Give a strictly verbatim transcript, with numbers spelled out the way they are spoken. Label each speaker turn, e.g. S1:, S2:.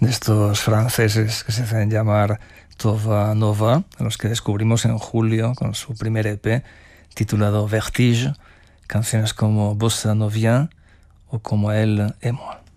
S1: de estos franceses que se hacen llamar Tova Nova, a los que descubrimos en julio con su primer E P titulado Vertige, canciones como Bossa Novien o como Elle et moi.